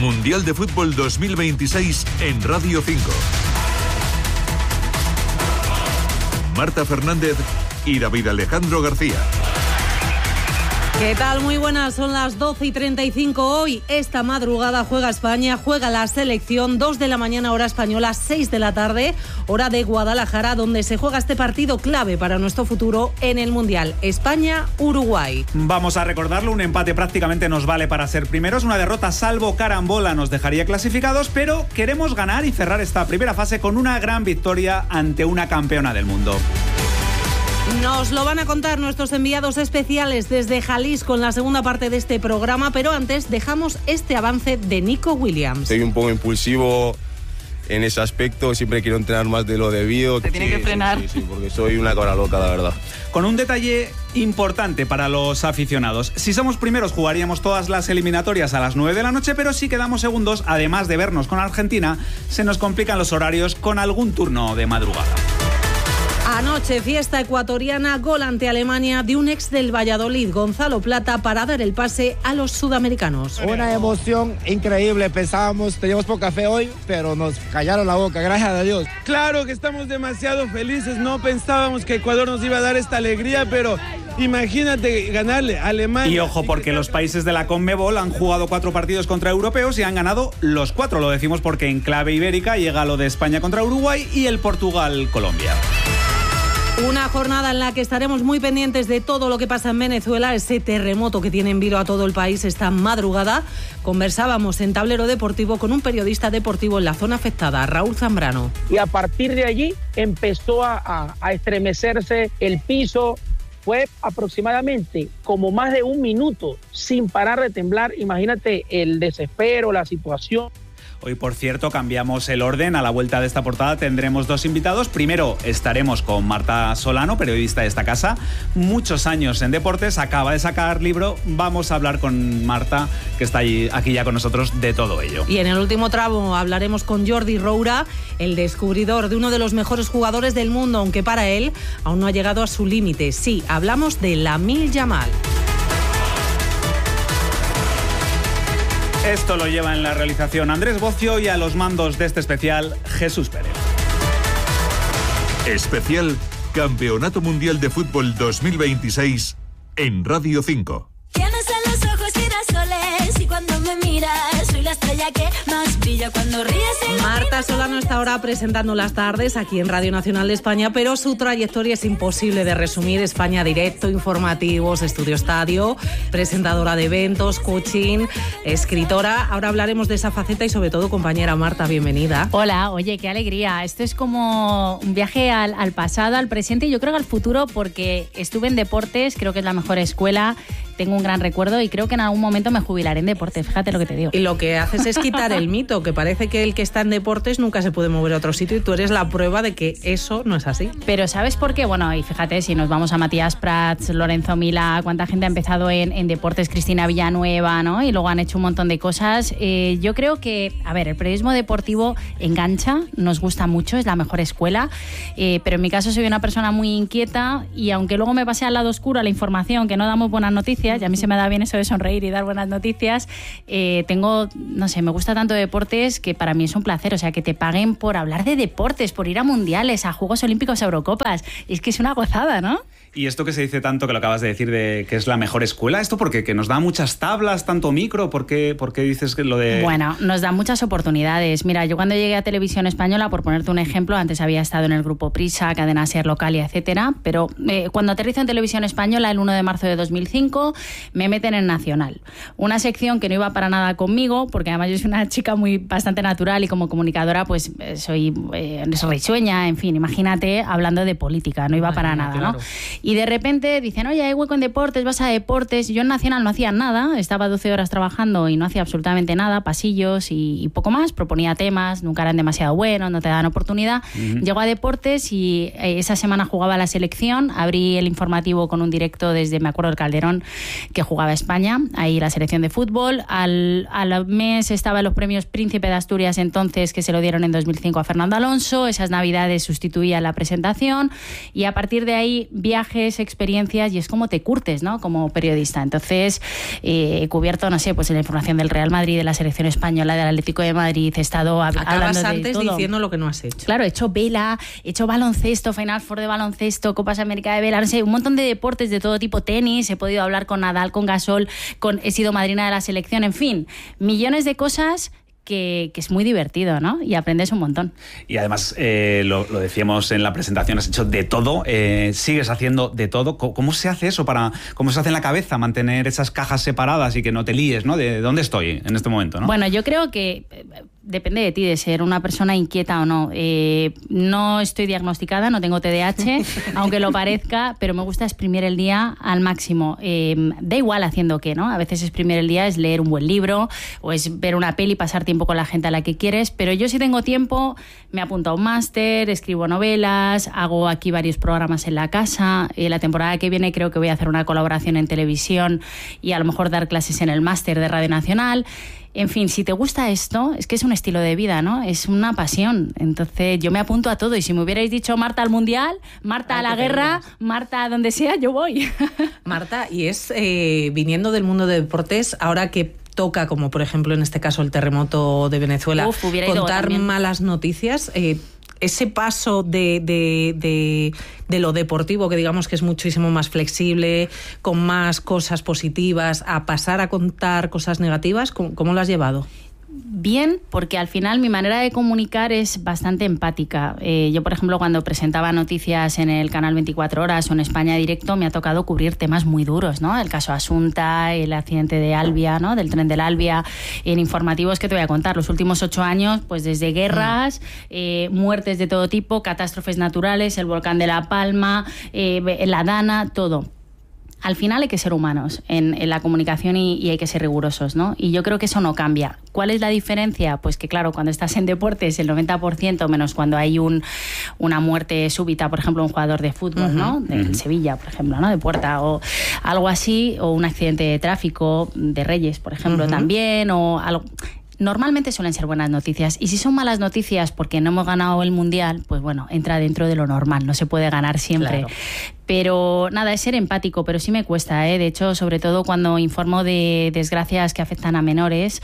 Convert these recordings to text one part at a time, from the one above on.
Mundial de Fútbol 2026 en Radio 5. Marta Fernández y David Alejandro García. ¿Qué tal? Muy buenas, son las 12:35 hoy. Esta madrugada juega España, juega la selección, 2 de la mañana hora española, 6 de la tarde, hora de Guadalajara, donde se juega este partido clave para nuestro futuro en el Mundial. España-Uruguay. Vamos a recordarlo, un empate prácticamente nos vale para ser primeros, una derrota salvo carambola nos dejaría clasificados, pero queremos ganar y cerrar esta primera fase con una gran victoria ante una campeona del mundo. Nos lo van a contar nuestros enviados especiales desde Jalisco en la segunda parte de este programa, pero antes dejamos este avance de Nico Williams. Soy un poco impulsivo en ese aspecto, siempre quiero entrenar más de lo debido. Te tiene que frenar. Sí, porque soy una cabra loca, la verdad. Con un detalle importante para los aficionados. Si somos primeros jugaríamos todas las eliminatorias a las 9 de la noche, pero si quedamos segundos, además de vernos con Argentina, se nos complican los horarios con algún turno de madrugada. Anoche, fiesta ecuatoriana, gol ante Alemania de un ex del Valladolid, Gonzalo Plata, para dar el pase a los sudamericanos. Una emoción increíble, pensábamos, teníamos poca fe hoy, pero nos callaron la boca, gracias a Dios. Claro que estamos demasiado felices, no pensábamos que Ecuador nos iba a dar esta alegría, pero imagínate ganarle a Alemania. Y ojo, porque los países de la CONMEBOL han jugado 4 partidos contra europeos y han ganado los 4, lo decimos porque en clave ibérica llega lo de España contra Uruguay y el Portugal-Colombia. Una jornada en la que estaremos muy pendientes de todo lo que pasa en Venezuela, ese terremoto que tiene en vilo a todo el país esta madrugada. Conversábamos en Tablero Deportivo con un periodista deportivo en la zona afectada, Raúl Zambrano. Y a partir de allí empezó a estremecerse el piso. Fue aproximadamente como más de un minuto sin parar de temblar. Imagínate el desespero, la situación. Hoy, por cierto, cambiamos el orden. A la vuelta de esta portada tendremos 2 invitados. Primero estaremos con Marta Solano, periodista de esta casa, muchos años en deportes, acaba de sacar libro. Vamos a hablar con Marta, que está aquí ya con nosotros, de todo ello. Y en el último tramo hablaremos con Jordi Roura, el descubridor de uno de los mejores jugadores del mundo, aunque para él aún no ha llegado a su límite. Sí, hablamos de Lamine Yamal. Esto lo lleva en la realización Andrés Bocio y a los mandos de este especial, Jesús Pérez. Especial Campeonato Mundial de Fútbol 2026 en Radio 5. Tienes en los ojos girasoles y cuando me miras soy la estrella que más brilla cuando ríes. Marta Solano está ahora presentando las tardes aquí en Radio Nacional de España, pero su trayectoria es imposible de resumir. España Directo, informativos, Estudio Estadio, presentadora de eventos, coaching, escritora. Ahora hablaremos de esa faceta y sobre todo, compañera Marta, bienvenida. Hola, oye, qué alegría. Esto es como un viaje al pasado, al presente y yo creo que al futuro, porque estuve en deportes, creo que es la mejor escuela, tengo un gran recuerdo y creo que en algún momento me jubilaré en deportes, fíjate lo que te digo. Y lo que haces es quitar el mito, que parece que el que está en deportes nunca se puede mover a otro sitio y tú eres la prueba de que eso no es así. Pero ¿sabes por qué? Bueno, y fíjate, si nos vamos a Matías Prats, Lorenzo Milá, cuánta gente ha empezado en deportes, Cristina Villanueva, ¿no? Y luego han hecho un montón de cosas. Yo creo que, a ver, el periodismo deportivo engancha, nos gusta mucho, es la mejor escuela, pero en mi caso soy una persona muy inquieta y aunque luego me pasé al lado oscuro a la información, que no damos buenas noticias, y a mí se me da bien eso de sonreír y dar buenas noticias, tengo, no sé, me gusta tanto deportes que para mí es un placer, o sea, que te paguen por hablar de deportes, por ir a mundiales, a Juegos Olímpicos, a Eurocopas, es que es una gozada, ¿no? Y esto que se dice tanto, que lo acabas de decir, de que es la mejor escuela, ¿esto por qué? ¿Que nos da muchas tablas, tanto micro? ¿Por qué dices que lo de...? Bueno, nos da muchas oportunidades. Mira, yo cuando llegué a Televisión Española, por ponerte un ejemplo, antes había estado en el Grupo Prisa, Cadena Ser, Localia, etcétera, pero cuando aterrizo en Televisión Española, el 1 de marzo de 2005, me meten en Nacional. Una sección que no iba para nada conmigo, porque además yo soy una chica bastante natural y como comunicadora, pues soy risueña, en fin, imagínate, hablando de política, no iba para nada, claro. ¿No? Y de repente dicen, oye, hay hueco en deportes, vas a deportes. Yo en Nacional no hacía nada, estaba 12 horas trabajando y no hacía absolutamente nada, pasillos y poco más, proponía temas, nunca eran demasiado buenos, no te dan oportunidad. Llego a deportes y esa semana jugaba la selección, abrí el informativo con un directo desde, me acuerdo, el Calderón, que jugaba España, ahí la selección de fútbol. Al mes estaban los premios Príncipe de Asturias entonces, que se lo dieron en 2005 a Fernando Alonso. Esas navidades sustituía la presentación y a partir de ahí viaje viajes, experiencias, y es como te curtes, ¿no? Como periodista. Entonces, he cubierto, no sé, pues la información del Real Madrid, de la selección española, del Atlético de Madrid, he estado hablando de antes todo. diciendo lo que no has hecho. Claro, he hecho vela, he hecho baloncesto, Final Four de baloncesto, Copas América de vela, no sé, un montón de deportes de todo tipo, tenis, he podido hablar con Nadal, con Gasol, he sido madrina de la selección, en fin, millones de cosas que es muy divertido, ¿no? Y aprendes un montón. Y además, lo decíamos en la presentación, has hecho de todo, sigues haciendo de todo. ¿Cómo se hace eso? ¿Cómo se hace en la cabeza mantener esas cajas separadas y que no te líes, ¿no? ¿De dónde estoy en este momento, no? Bueno, yo creo que depende de ti, de ser una persona inquieta o no. No estoy diagnosticada, no tengo TDAH, aunque lo parezca, pero me gusta exprimir el día al máximo. Da igual haciendo qué, ¿no? A veces exprimir el día es leer un buen libro o es ver una peli, pasar tiempo con la gente a la que quieres, pero yo si tengo tiempo me apunto a un máster, escribo novelas, hago aquí varios programas en la casa. La temporada que viene creo que voy a hacer una colaboración en televisión y a lo mejor dar clases en el máster de Radio Nacional. En fin, si te gusta esto, es que es un estilo de vida, ¿no? Es una pasión. Entonces yo me apunto a todo y si me hubierais dicho Marta al Mundial, Marta a la guerra, Marta a donde sea, yo voy. Marta, y es viniendo del mundo de deportes, ahora que toca, como por ejemplo en este caso el terremoto de Venezuela, contar malas noticias, ese paso de lo deportivo, que digamos que es muchísimo más flexible, con más cosas positivas, a pasar a contar cosas negativas, ¿cómo lo has llevado? Bien, porque al final mi manera de comunicar es bastante empática. Yo, por ejemplo, cuando presentaba noticias en el canal 24 Horas o en España Directo, me ha tocado cubrir temas muy duros, ¿no? El caso Asunta, el accidente de Albia, ¿no? Del tren del Albia. En informativos, ¿qué te voy a contar? Los últimos 8 años, pues desde guerras, muertes de todo tipo, catástrofes naturales, el volcán de La Palma, la Dana, todo. Al final hay que ser humanos en la comunicación y hay que ser rigurosos, ¿no? Y yo creo que eso no cambia. ¿Cuál es la diferencia? Pues que, claro, cuando estás en deportes, el 90%, menos cuando hay una muerte súbita, por ejemplo, un jugador de fútbol, ¿no? Del Sevilla, por ejemplo, ¿no? De Puerta, o algo así, o un accidente de tráfico de Reyes, por ejemplo, también, o algo. Normalmente suelen ser buenas noticias, y si son malas noticias porque no hemos ganado el Mundial, pues bueno, entra dentro de lo normal, no se puede ganar siempre. Claro. Pero nada, es ser empático, pero sí me cuesta, De hecho, sobre todo cuando informo de desgracias que afectan a menores.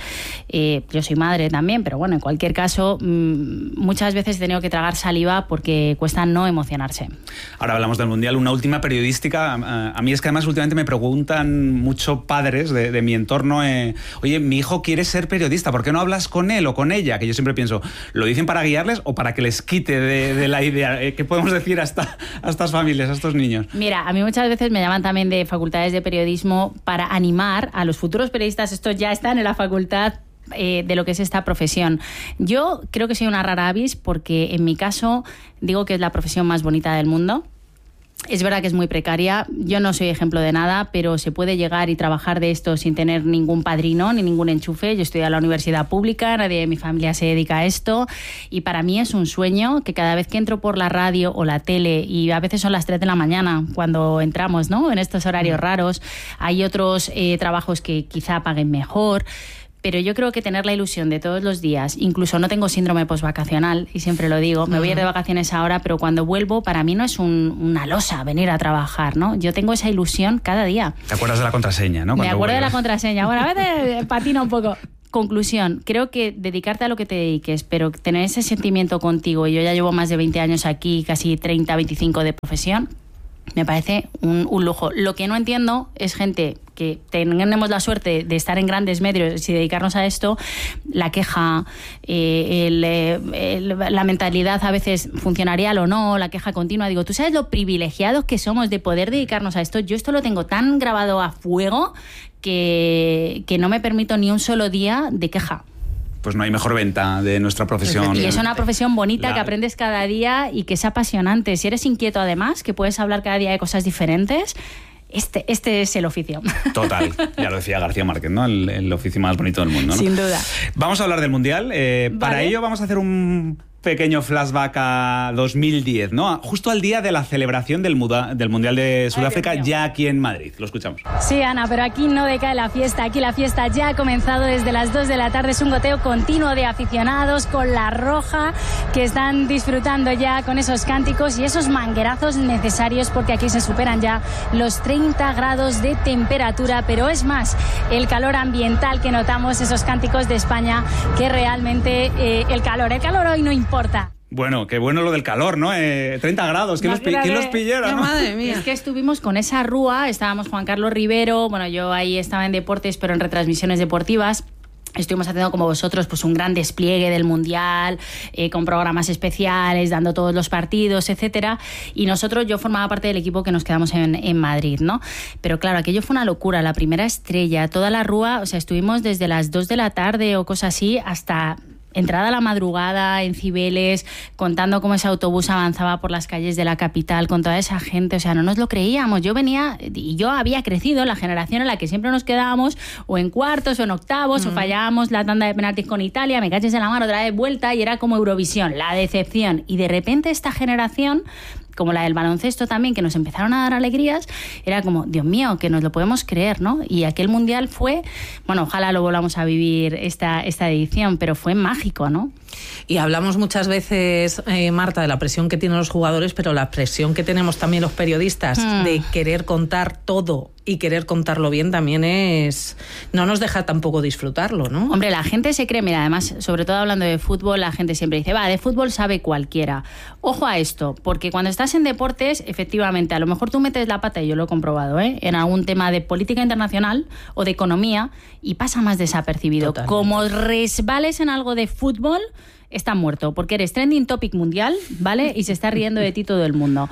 Yo soy madre también, pero bueno, en cualquier caso, muchas veces he tenido que tragar saliva porque cuesta no emocionarse. Ahora hablamos del Mundial, una última periodística. A mí es que además últimamente me preguntan mucho padres de mi entorno, oye, mi hijo quiere ser periodista, ¿por qué no hablas con él o con ella? Que yo siempre pienso, ¿lo dicen para guiarles o para que les quite de la idea? ¿Qué podemos decir a estas familias, a estos niños? Mira, a mí muchas veces me llaman también de facultades de periodismo para animar a los futuros periodistas. Estos ya están en la facultad de lo que es esta profesión. Yo creo que soy una rara avis porque en mi caso digo que es la profesión más bonita del mundo. Es verdad que es muy precaria, yo no soy ejemplo de nada, pero se puede llegar y trabajar de esto sin tener ningún padrino ni ningún enchufe. Yo estudié en la universidad pública, nadie de mi familia se dedica a esto y para mí es un sueño que cada vez que entro por la radio o la tele, y a veces son las 3 de la mañana cuando entramos, ¿no? En estos horarios raros, hay otros trabajos que quizá paguen mejor. Pero yo creo que tener la ilusión de todos los días, incluso no tengo síndrome postvacacional, y siempre lo digo, me voy a ir de vacaciones ahora, pero cuando vuelvo, para mí no es una losa venir a trabajar, ¿no? Yo tengo esa ilusión cada día. ¿Te acuerdas de la contraseña, no? Me acuerdo de la contraseña. Bueno, a veces patina un poco. Conclusión, creo que dedicarte a lo que te dediques, pero tener ese sentimiento contigo, y yo ya llevo más de 20 años aquí, casi 30, 25 de profesión, me parece un lujo. Lo que no entiendo es gente que tenemos la suerte de estar en grandes medios y dedicarnos a esto, la queja, la mentalidad a veces funcionarial o no, la queja continua. Digo, ¿tú sabes lo privilegiados que somos de poder dedicarnos a esto? Yo esto lo tengo tan grabado a fuego que no me permito ni un solo día de queja. Pues no hay mejor venta de nuestra profesión. Y es una profesión bonita que aprendes cada día y que es apasionante. Si eres inquieto además, que puedes hablar cada día de cosas diferentes, este es el oficio. Total, ya lo decía García Márquez, ¿no? El oficio más bonito del mundo, ¿no? Sin duda. Vamos a hablar del Mundial. Para ello vamos a hacer un pequeño flashback a 2010, ¿no? Justo al día de la celebración del Mundial de Sudáfrica, ya aquí en Madrid. Lo escuchamos. Sí, Ana, pero aquí no decae la fiesta. Aquí la fiesta ya ha comenzado desde las 2 de la tarde. Es un goteo continuo de aficionados con la roja que están disfrutando ya con esos cánticos y esos manguerazos necesarios, porque aquí se superan ya los 30 grados de temperatura. Pero es más el calor ambiental que notamos, esos cánticos de España, que realmente el calor hoy no importa. Bueno, qué bueno lo del calor, ¿no? 30 grados, ¿quién los pillera, ¿no? Madre mía. Es que estuvimos con esa rúa, estábamos Juan Carlos Rivero, bueno, yo ahí estaba en deportes, pero en retransmisiones deportivas. Estuvimos haciendo como vosotros pues un gran despliegue del Mundial, con programas especiales, dando todos los partidos, etcétera. Y yo formaba parte del equipo que nos quedamos en Madrid, ¿no? Pero claro, aquello fue una locura, la primera estrella, toda la rúa, o sea, estuvimos desde las 2 de la tarde o cosas así hasta entrada a la madrugada en Cibeles, contando cómo ese autobús avanzaba por las calles de la capital con toda esa gente, o sea, no nos lo creíamos. Yo había crecido en la generación en la que siempre nos quedábamos o en cuartos o en octavos o fallábamos la tanda de penaltis con Italia, me caches en la mano, otra vez vuelta, y era como Eurovisión, la decepción. Y de repente esta generación, como la del baloncesto también, que nos empezaron a dar alegrías, era como, Dios mío, que nos lo podemos creer, ¿no? Y aquel Mundial fue, bueno, ojalá lo volvamos a vivir esta edición, pero fue mágico, ¿no? Y hablamos muchas veces, Marta, de la presión que tienen los jugadores, pero la presión que tenemos también los periodistas de querer contar todo y querer contarlo bien también no nos deja tampoco disfrutarlo, ¿no? Hombre, la gente se cree, mira, además, sobre todo hablando de fútbol, la gente siempre dice, de fútbol sabe cualquiera. Ojo a esto, porque cuando estás en deportes, efectivamente, a lo mejor tú metes la pata, y yo lo he comprobado, en algún tema de política internacional o de economía, y pasa más desapercibido. Totalmente. Como resbales en algo de fútbol, está muerto, porque eres trending topic mundial, ¿vale? Y se está riendo de ti todo el mundo.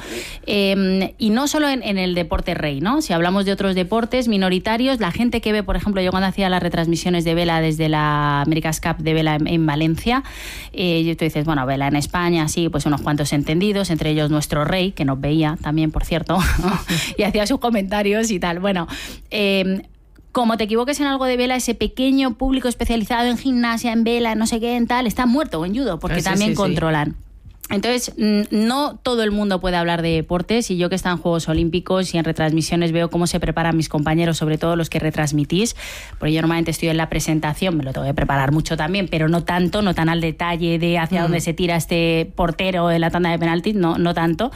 Y no solo en el deporte rey, ¿no? Si hablamos de otros deportes minoritarios, la gente que ve, por ejemplo, yo cuando hacía las retransmisiones de vela desde la America's Cup de vela en Valencia, tú dices, bueno, vela en España, sí, pues unos cuantos entendidos, entre ellos nuestro rey, que nos veía también, por cierto, y hacía sus comentarios y tal. Bueno, como te equivoques en algo de vela, ese pequeño público especializado en gimnasia, en vela, no sé qué, en tal, está muerto, o en judo, porque también controlan. Entonces, no todo el mundo puede hablar de deportes, y yo que está en Juegos Olímpicos y en retransmisiones veo cómo se preparan mis compañeros, sobre todo los que retransmitís, porque yo normalmente estoy en la presentación, me lo tengo que preparar mucho también, pero no tanto, no tan al detalle de hacia dónde se tira este portero en la tanda de penaltis, no tanto.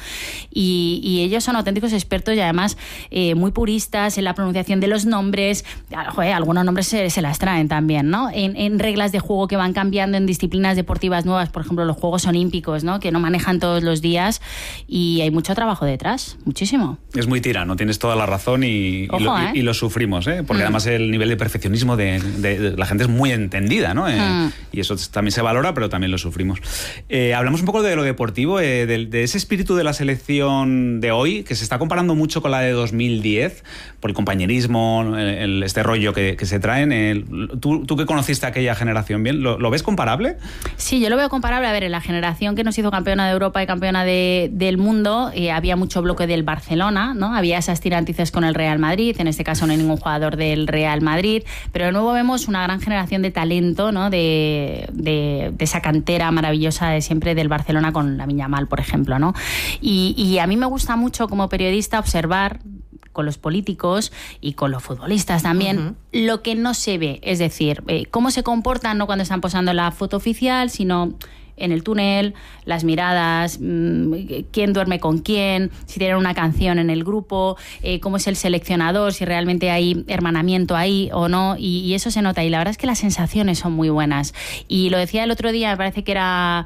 Y ellos son auténticos expertos y además muy puristas en la pronunciación de los nombres. Joder, algunos nombres se las traen también, ¿no? En reglas de juego que van cambiando en disciplinas deportivas nuevas, por ejemplo, los Juegos Olímpicos, ¿no? Que no manejan todos los días, y hay mucho trabajo detrás, muchísimo. Es muy tirano, tienes toda la razón y lo sufrimos, porque además el nivel de perfeccionismo de la gente es muy entendida, ¿no? Y eso también se valora, pero también lo sufrimos. Hablamos un poco de lo deportivo, de ese espíritu de la selección de hoy, que se está comparando mucho con la de 2010, por el compañerismo, este rollo que se traen. ¿Tú que conociste a aquella generación bien, ¿lo ves comparable? Sí, yo lo veo comparable. A ver, en la generación que nos hizo campeona de Europa y campeona del mundo, había mucho bloque del Barcelona, ¿no? Había esas tirantices con el Real Madrid, en este caso no hay ningún jugador del Real Madrid, pero de nuevo vemos una gran generación de talento, ¿no? De esa cantera maravillosa de siempre del Barcelona, con Lamine Yamal, por ejemplo, ¿no? Y a mí me gusta mucho como periodista observar con los políticos y con los futbolistas también, lo que no se ve, es decir, cómo se comportan, no cuando están posando en la foto oficial, sino en el túnel, las miradas, quién duerme con quién, si tienen una canción en el grupo, cómo es el seleccionador, si realmente hay hermanamiento ahí o no, y eso se nota, y la verdad es que las sensaciones son muy buenas. Y lo decía el otro día, me parece que era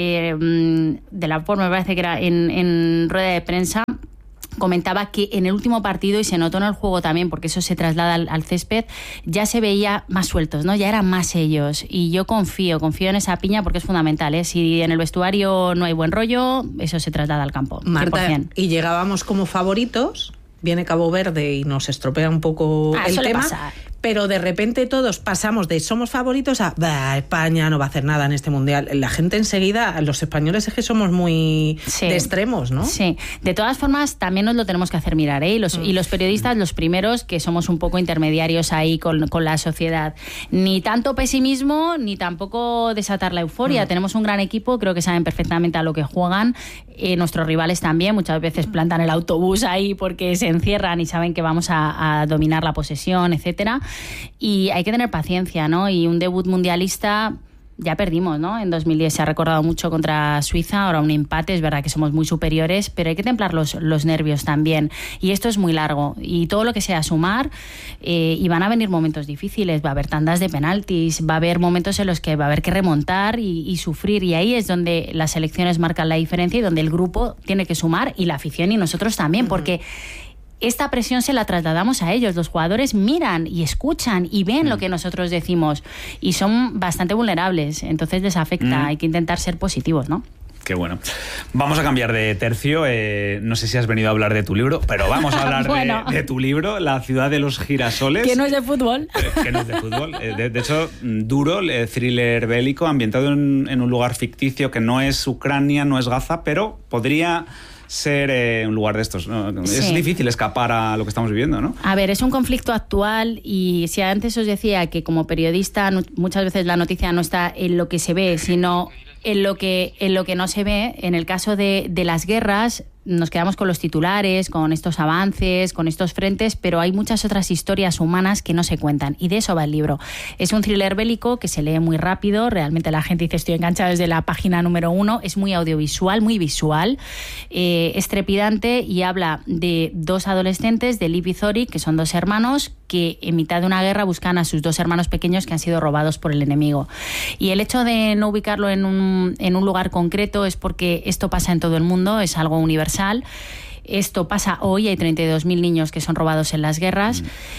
de la forma, me parece que era en rueda de prensa, comentaba que en el último partido, y se notó en el juego también, porque eso se traslada al césped, ya se veía más sueltos, ¿no? Ya eran más ellos. Y yo confío en esa piña, porque es fundamental, ¿eh? Si en el vestuario no hay buen rollo, eso se traslada al campo. Marta, 100%. Y llegábamos como favoritos, viene Cabo Verde y nos estropea un poco el tema. Pasar. pero de repente todos pasamos de somos favoritos a España no va a hacer nada en este mundial. La gente enseguida, los españoles es que somos muy de extremos, ¿no? Sí, de todas formas también nos lo tenemos que hacer mirar, ¿eh? Y los periodistas, los primeros, que somos un poco intermediarios ahí con la sociedad. Ni tanto pesimismo, ni tampoco desatar la euforia. Tenemos un gran equipo, creo que saben perfectamente a lo que juegan. Nuestros rivales también, muchas veces plantan el autobús ahí porque se encierran y saben que vamos a dominar la posesión, etcétera. Y hay que tener paciencia, ¿no? Y un debut mundialista ya perdimos, ¿no? En 2010 se ha recordado mucho contra Suiza, ahora un empate, es verdad que somos muy superiores, pero hay que templar los nervios también. Y esto es muy largo, y todo lo que sea sumar, y van a venir momentos difíciles, va a haber tandas de penaltis, va a haber momentos en los que va a haber que remontar y sufrir, y ahí es donde las selecciones marcan la diferencia y donde el grupo tiene que sumar, y la afición y nosotros también, porque esta presión se la trasladamos a ellos. Los jugadores miran y escuchan y ven lo que nosotros decimos y son bastante vulnerables, entonces les afecta. Hay que intentar ser positivos, ¿no? Qué bueno. Vamos a cambiar de tercio. No sé si has venido a hablar de tu libro, pero vamos a hablar bueno, de tu libro, La ciudad de los girasoles. Que no es de fútbol. Que no es de fútbol. De hecho, duro, thriller bélico, ambientado en un lugar ficticio que no es Ucrania, no es Gaza, pero podría ser un lugar de estos, ¿no? Sí. Es difícil escapar a lo que estamos viviendo, ¿no? A ver, es un conflicto actual y si antes os decía que como periodista muchas veces la noticia no está en lo que se ve, sino en lo que no se ve. En el caso de las guerras nos quedamos con los titulares, con estos avances, con estos frentes, pero hay muchas otras historias humanas que no se cuentan y de eso va el libro. Es un thriller bélico que se lee muy rápido, realmente la gente dice estoy enganchada desde la página número 1, es muy audiovisual, muy visual, es trepidante y habla de dos adolescentes, de Liv y Zori, que son dos hermanos que en mitad de una guerra buscan a sus dos hermanos pequeños que han sido robados por el enemigo. Y el hecho de no ubicarlo en un lugar concreto es porque esto pasa en todo el mundo, es algo universal. Esto pasa hoy, hay 32.000 niños que son robados en las guerras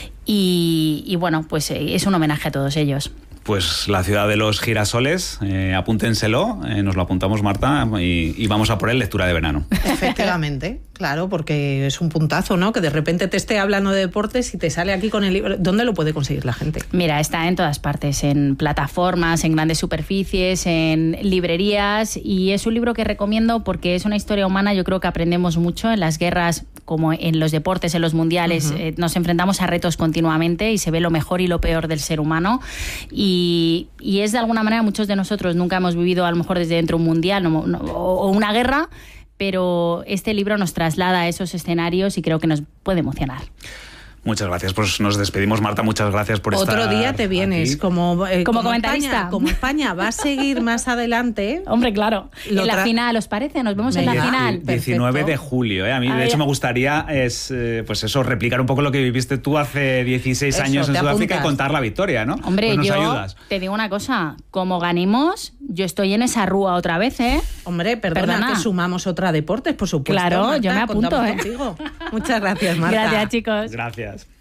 y bueno, pues es un homenaje a todos ellos. Pues La ciudad de los girasoles, apúntenselo, nos lo apuntamos, Marta, y vamos a por él, lectura de verano. Efectivamente, claro, porque es un puntazo, ¿no? Que de repente te esté hablando de deportes y te sale aquí con el libro. ¿Dónde lo puede conseguir la gente? Mira, está en todas partes, en plataformas, en grandes superficies, en librerías, y es un libro que recomiendo porque es una historia humana. Yo creo que aprendemos mucho en las guerras, como en los deportes, en los mundiales. Nos enfrentamos a retos continuamente y se ve lo mejor y lo peor del ser humano. Y es de alguna manera, muchos de nosotros nunca hemos vivido a lo mejor desde dentro un mundial o una guerra, pero este libro nos traslada a esos escenarios y creo que nos puede emocionar. Muchas gracias. Pues nos despedimos, Marta. Muchas gracias por estar Otro día te vienes aquí. como comentarista. España, como España va a seguir más adelante. Hombre, claro. En la final, ¿os parece? Nos vemos en la final. 19 de julio. A mí, de hecho, me gustaría pues eso, replicar un poco lo que viviste tú hace 16 años en Sudáfrica y contar la victoria, ¿no? Hombre, pues nos yo ayudas. Te digo una cosa. Como ganemos, yo estoy en esa rúa otra vez, ¿eh? Hombre, perdona. Que sumamos otra deportes, por supuesto. Claro, Marta, yo me apunto, contigo. Muchas gracias, Marta. Gracias, chicos. Gracias.